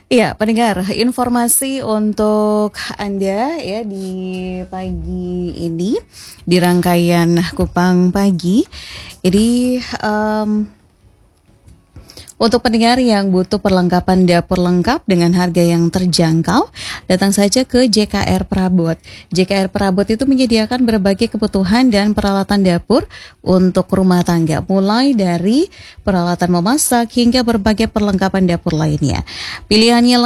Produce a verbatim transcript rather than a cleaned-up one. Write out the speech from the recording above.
Iya, pendengar, informasi untuk Anda ya di pagi ini di rangkaian Kupang Pagi. Jadi em, untuk pendengar yang butuh perlengkapan dapur lengkap dengan harga yang terjangkau, datang saja ke J K R Prabot. J K R Prabot itu menyediakan berbagai kebutuhan dan peralatan dapur untuk rumah tangga, mulai dari peralatan memasak hingga berbagai perlengkapan dapur lainnya. Pilihannya